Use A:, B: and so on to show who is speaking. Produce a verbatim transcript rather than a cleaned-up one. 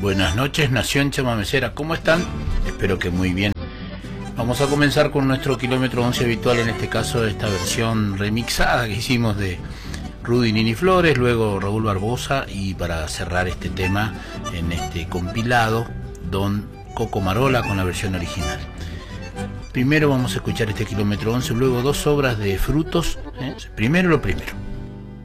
A: Buenas noches, Nación Chamamecera, ¿cómo están? Espero que muy bien. Vamos a comenzar con nuestro kilómetro once habitual, en este caso esta versión remixada que hicimos de Rudy Nini Flores, luego Raúl Barbosa, y para cerrar este tema en este compilado, Don Coco Marola con la versión original. Primero vamos a escuchar este kilómetro once, luego dos obras de Frutos, ¿eh? Primero lo primero.